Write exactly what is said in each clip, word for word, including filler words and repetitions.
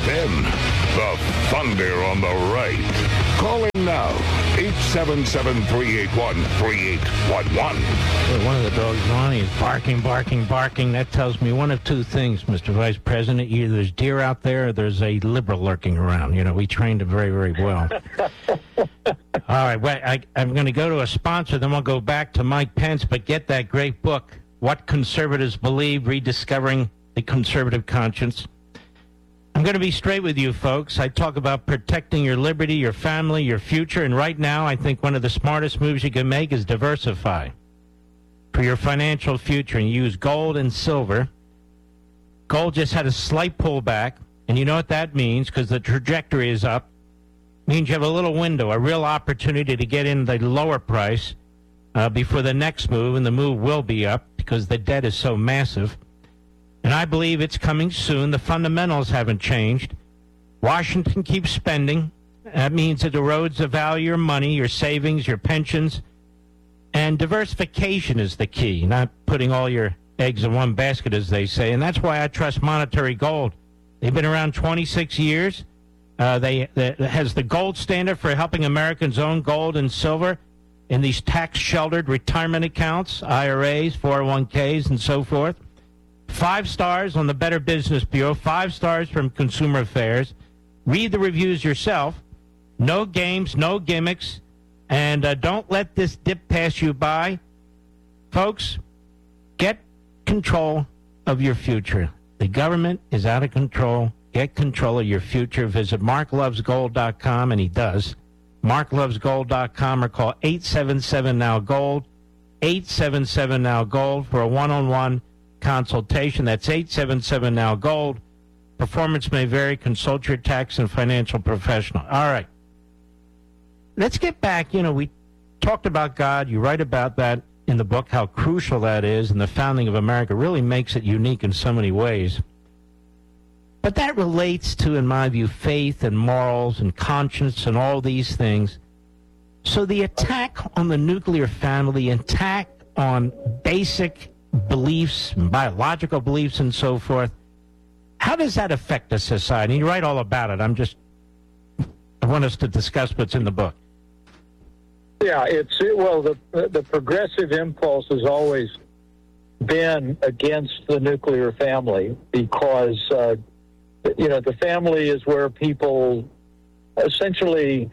Then, the thunder on the right. Call in now, eight seven seven, three eight one, three eight one one. One of the dogs, Ronnie, is barking, barking, barking. That tells me one of two things, Mister Vice President. Either there's deer out there or there's a liberal lurking around. You know, we trained him very, very well. All right, well, I, I'm going to go to a sponsor, then we'll go back to Mike Pence, but get that great book, What Conservatives Believe, Rediscovering the Conservative Conscience. I'm going to be straight with you, folks. I talk about protecting your liberty, your family, your future, and right now I think one of the smartest moves you can make is diversify for your financial future and use gold and silver. Gold just had a slight pullback, and you know what that means because the trajectory is up. It means you have a little window, a real opportunity to get in the lower price uh, before the next move, and the move will be up because the debt is so massive. And I believe it's coming soon. The fundamentals haven't changed. Washington keeps spending. That means it erodes the value of your money, your savings, your pensions. And diversification is the key, not putting all your eggs in one basket, as they say. And that's why I trust Monetary Gold. They've been around twenty-six years. Uh, they that has the gold standard for helping Americans own gold and silver in these tax-sheltered retirement accounts, I R As, four oh one k's, and so forth. Five stars on the Better Business Bureau, five stars from Consumer Affairs. Read the reviews yourself. No games, no gimmicks, and uh, don't let this dip pass you by. Folks, get control of your future. The government is out of control. Get control of your future. Visit mark loves gold dot com, and he does. mark loves gold dot com or call eight seven seven now gold, eight seven seven now gold for a one-on-one consultation. That's eight seven seven now gold. Performance may vary. Consult your tax and financial professional. All right. Let's get back. You know, we talked about God. You write about that in the book, how crucial that is, and the founding of America really makes it unique in so many ways. But that relates to, in my view, faith and morals and conscience and all these things. So the attack on the nuclear family, attack on basic beliefs, biological beliefs, and so forth, how does that affect a society? You write all about it. I'm just, I want us to discuss what's in the book. Yeah, it's, well, the the progressive impulse has always been against the nuclear family because, uh, you know, the family is where people essentially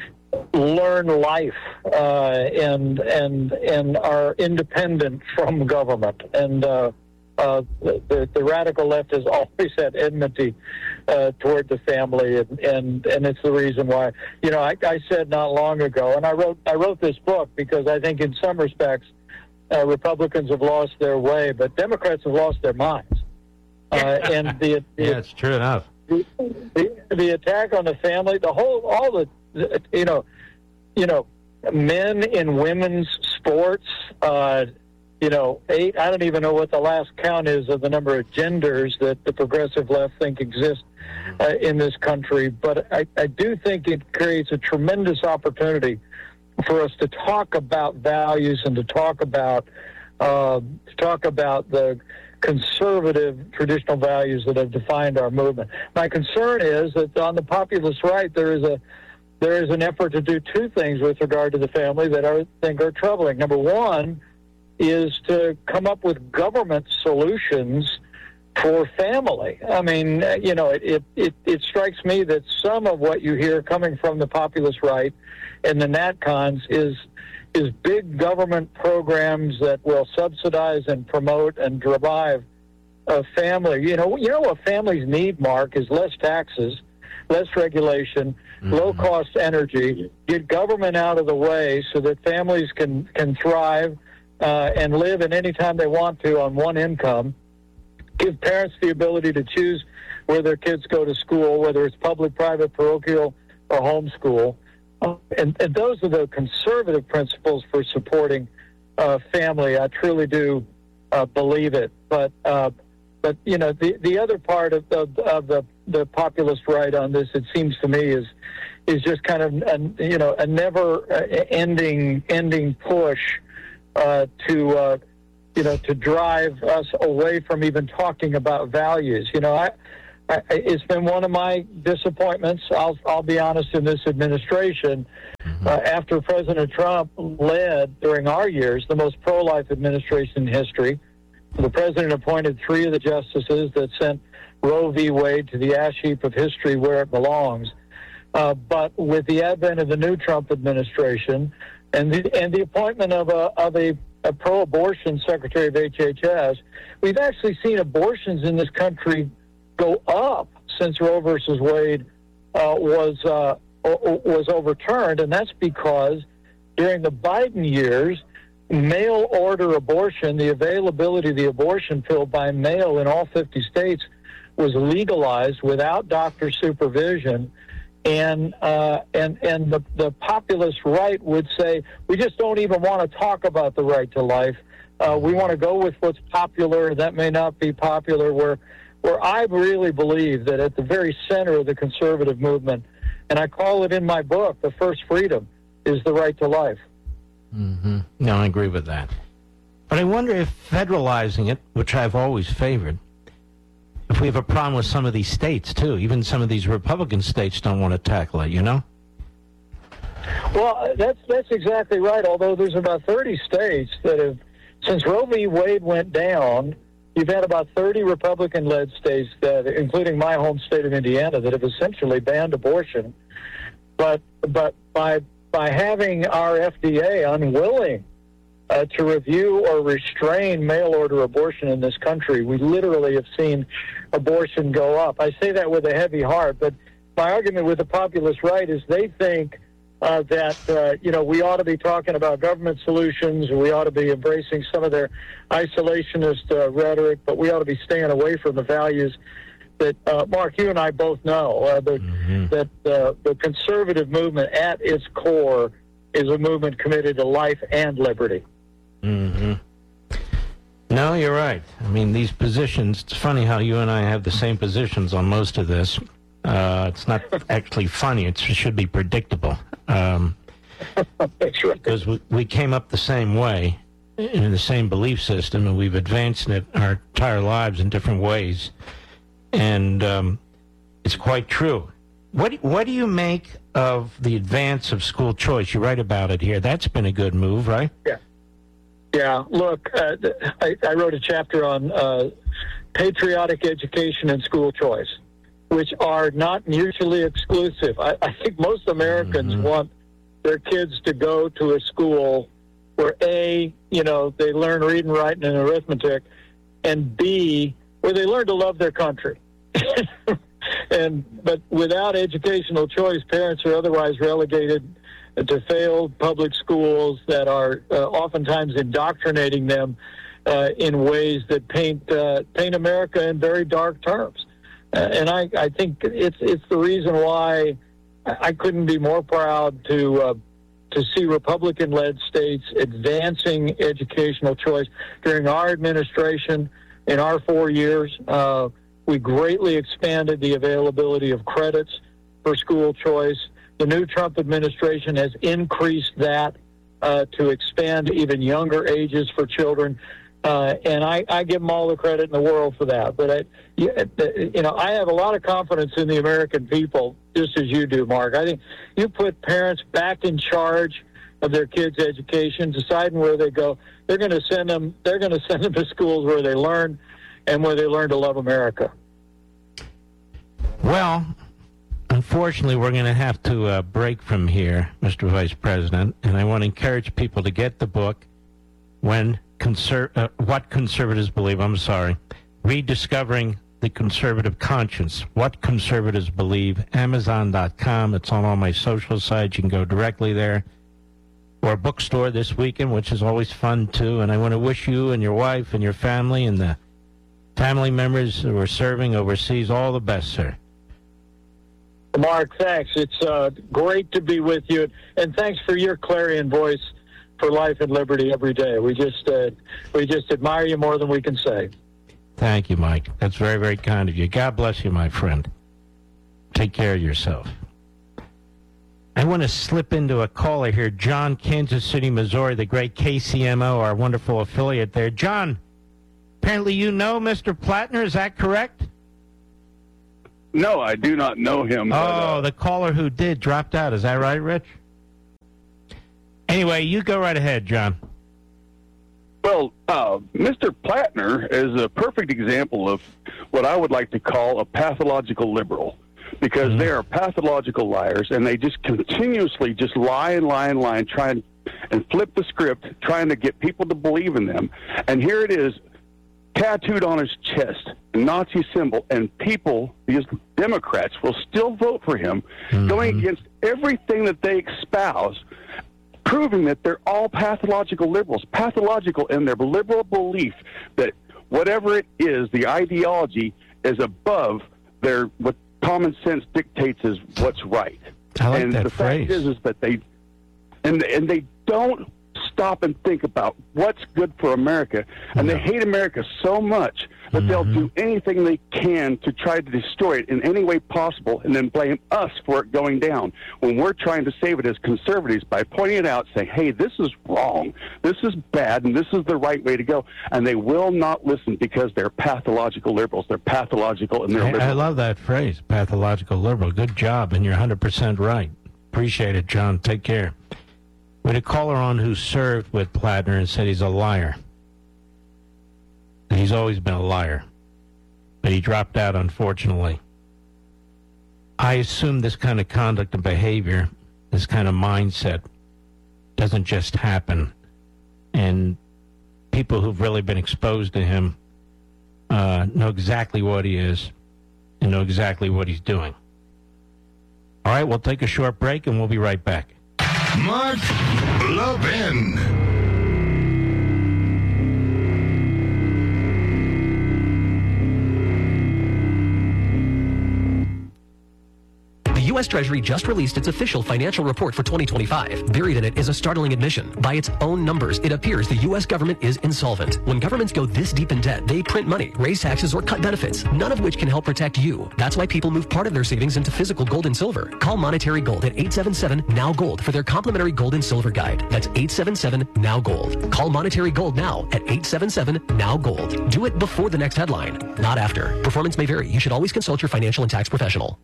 learn life uh, and and and are independent from government. And uh, uh, the, the radical left has always had enmity uh, toward the family, and, and, and it's the reason why. You know, I, I said not long ago, and I wrote I wrote this book because I think in some respects uh, Republicans have lost their way, but Democrats have lost their minds. Uh, and the, the yeah, it's true enough. The, the, the attack on the family, the whole, all the, you know, you know, men in women's sports, uh, you know, eight, I don't even know what the last count is of the number of genders that the progressive left think exist uh, in this country. But I, I do think it creates a tremendous opportunity for us to talk about values and to talk about, uh, to talk about the conservative traditional values that have defined our movement. My concern is that on the populist right, there is a there is an effort to do two things with regard to the family that I think are troubling. Number one is to come up with government solutions for family. I mean, you know, it, it, it strikes me that some of what you hear coming from the populist right and the NatCons is is big government programs that will subsidize and promote and drive a family. You know, you know what families need, Mark, is less taxes, less regulation, mm-hmm. low-cost energy, get government out of the way so that families can, can thrive uh, and live in any time they want to on one income, give parents the ability to choose where their kids go to school, whether it's public, private, parochial, or homeschool. And, and those are the conservative principles for supporting uh, family. I truly do uh, believe it. But, uh, but you know, the, the other part of, of, of the, the populist right on this, it seems to me, is is just kind of, a, you know, a never-ending ending push uh, to, uh, you know, to drive us away from even talking about values. You know, I I, it's been one of my disappointments. I'll I'll be honest in this administration. Mm-hmm. Uh, after President Trump led during our years the most pro-life administration in history, the president appointed three of the justices that sent Roe v. Wade to the ash heap of history where it belongs. Uh, but with the advent of the new Trump administration and the and the appointment of a of a, a pro-abortion Secretary of H H S, we've actually seen abortions in this country go up since Roe versus Wade uh, was uh, was overturned, and that's because during the Biden years, mail order abortion, the availability of the abortion pill by mail in all fifty states was legalized without doctor supervision. And uh, and and the, the populist right would say, we just don't even want to talk about the right to life. Uh, we want to go with what's popular. That may not be popular. Where where I really believe that at the very center of the conservative movement, and I call it in my book, the first freedom, is the right to life. Mm-hmm. No, I agree with that. But I wonder if federalizing it, which I've always favored, if we have a problem with some of these states, too. Even some of these Republican states don't want to tackle it, you know? Well, that's that's exactly right, although there's about thirty states that have, since Roe v. Wade went down, you've had about thirty Republican-led states, that, including my home state of Indiana, that have essentially banned abortion. But but by by having our F D A unwilling Uh, to review or restrain mail-order abortion in this country, we literally have seen abortion go up. I say that with a heavy heart, but my argument with the populist right is they think uh, that, uh, you know, we ought to be talking about government solutions, we ought to be embracing some of their isolationist uh, rhetoric, but we ought to be staying away from the values that, uh, Mark, you and I both know, uh, the, mm-hmm. that uh, the conservative movement at its core is a movement committed to life and liberty. Mm-hmm. No, you're right. I mean, these positions, it's funny how you and I have the same positions on most of this. Uh, it's not actually funny. It should be predictable. Um, That's right. Because we, we came up the same way, in the same belief system, and we've advanced in it our entire lives in different ways. And um, it's quite true. What, what do you make of the advance of school choice? You write about it here. That's been a good move, right? Yeah. Yeah, look, uh, I, I wrote a chapter on uh, patriotic education and school choice, which are not mutually exclusive. I, I think most Americans mm-hmm. want their kids to go to a school where, A, you know, they learn reading, writing, and arithmetic, and B, where they learn to love their country. and But without educational choice, parents are otherwise relegated to failed public schools that are uh, oftentimes indoctrinating them uh, in ways that paint uh, paint America in very dark terms. Uh, and I, I think it's it's the reason why I couldn't be more proud to uh, to see Republican-led states advancing educational choice during our administration. In our four years, uh, we greatly expanded the availability of credits for school choice. The new Trump administration has increased that uh, to expand even younger ages for children, uh, and I, I give them all the credit in the world for that. But I, you know, I have a lot of confidence in the American people, just as you do, Mark. I think you put parents back in charge of their kids' education, deciding where they go. They're going to send them. They're going to send them to schools where they learn, and where they learn to love America. Well, unfortunately, we're going to have to uh, break from here, Mister Vice President, and I want to encourage people to get the book, When Conser- uh, What Conservatives Believe. I'm sorry. Rediscovering the Conservative Conscience, What Conservatives Believe, Amazon dot com. It's on all my social sites. You can go directly there. Or a bookstore this weekend, which is always fun, too. And I want to wish you and your wife and your family and the family members who are serving overseas all the best, sir. Mark, thanks. It's uh, great to be with you, and thanks for your clarion voice for life and liberty every day. We just uh, we just admire you more than we can say. Thank you, Mike. That's very, very kind of you. God bless you, my friend. Take care of yourself. I want to slip into a caller here. John, Kansas City, Missouri, the great K C M O, our wonderful affiliate there. John, apparently you know Mister Plattner. Is that correct? No, I do not know him. Oh, but, uh, the caller who did dropped out. Is that right, Rich? Anyway, you go right ahead, John. Well, uh, Mister Plattner is a perfect example of what I would like to call a pathological liberal, because mm-hmm. they are pathological liars, and they just continuously just lie and lie and lie and try and, and flip the script, trying to get people to believe in them. And here it is, tattooed on his chest, a Nazi symbol, and people, these Democrats, will still vote for him, mm-hmm. going against everything that they espouse, proving that they're all pathological liberals, pathological in their liberal belief that whatever it is, the ideology is above their what common sense dictates is what's right. I like and that the phrase. fact is, is that they and and they don't stop and think about what's good for America, and no. they hate America so much that mm-hmm. they'll do anything they can to try to destroy it in any way possible, and then blame us for it going down, when we're trying to save it as conservatives by pointing it out, saying, hey, this is wrong, this is bad, and this is the right way to go. And they will not listen because they're pathological liberals. They're pathological and they're I, liberal. I love that phrase, pathological liberal. Good job, and you're one hundred percent right. Appreciate it, John. Take care. We had a caller on who served with Plattner and said he's a liar. And he's always been a liar. But he dropped out, unfortunately. I assume this kind of conduct and behavior, this kind of mindset, doesn't just happen. And people who've really been exposed to him uh, know exactly what he is and know exactly what he's doing. All right, we'll take a short break, and we'll be right back. Mark Levin. The U S Treasury just released its official financial report for twenty twenty-five. Buried in it is a startling admission. By its own numbers, it appears the U S government is insolvent. When governments go this deep in debt, they print money, raise taxes, or cut benefits, none of which can help protect you. That's why people move part of their savings into physical gold and silver. Call Monetary Gold at eight seven seven, N O W Gold for their complimentary gold and silver guide. That's eight seven seven, N O W Gold. Call Monetary Gold now at eight seven seven, N O W Gold. Do it before the next headline, not after. Performance may vary. You should always consult your financial and tax professional.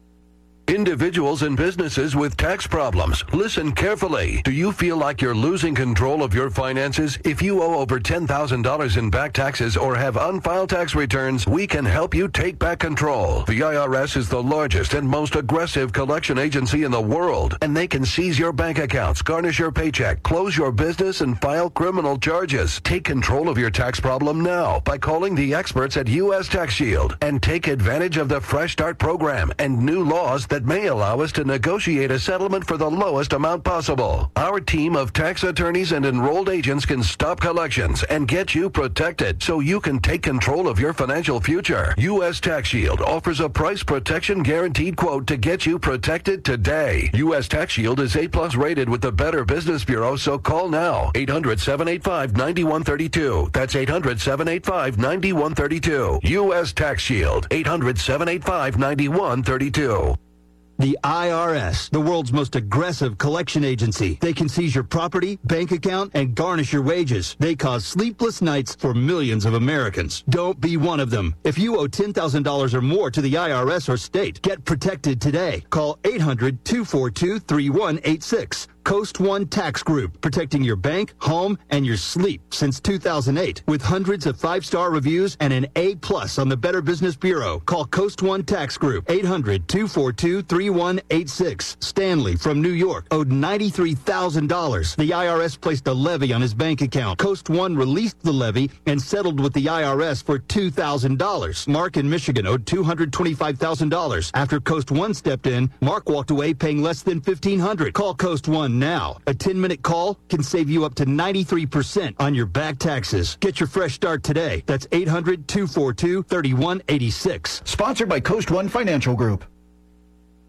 Individuals and businesses with tax problems, listen carefully. Do you feel like you're losing control of your finances? If you owe over ten thousand dollars in back taxes or have unfiled tax returns, we can help you take back control. The I R S is the largest and most aggressive collection agency in the world, and they can seize your bank accounts, garnish your paycheck, close your business, and file criminal charges. Take control of your tax problem now by calling the experts at U S Tax Shield and take advantage of the Fresh Start program and new laws that that may allow us to negotiate a settlement for the lowest amount possible. Our team of tax attorneys and enrolled agents can stop collections and get you protected so you can take control of your financial future. U S Tax Shield offers a price protection guaranteed quote to get you protected today. U S Tax Shield is A plus rated with the Better Business Bureau, so call now. eight hundred, seven eight five, nine one three two. That's eight hundred, seven eight five, nine one three two. U S Tax Shield. eight hundred, seven eight five, nine one three two. The I R S, the world's most aggressive collection agency. They can seize your property, bank account, and garnish your wages. They cause sleepless nights for millions of Americans. Don't be one of them. If you owe ten thousand dollars or more to the I R S or state, get protected today. Call eight hundred, two four two, three one eight six. Coast One Tax Group, protecting your bank, home, and your sleep since two thousand eight. With hundreds of five-star reviews and an A plus on the Better Business Bureau. Call Coast One Tax Group, eight hundred, two four two, three one eight six. Stanley from New York owed ninety-three thousand dollars. The I R S placed a levy on his bank account. Coast One released the levy and settled with the I R S for two thousand dollars. Mark in Michigan owed two hundred twenty-five thousand dollars. After Coast One stepped in, Mark walked away paying less than fifteen hundred dollars. Call Coast One now. A ten-minute call can save you up to ninety-three percent on your back taxes. Get your fresh start today. That's eight hundred, two four two, three one eight six. Sponsored by Coast One Financial Group.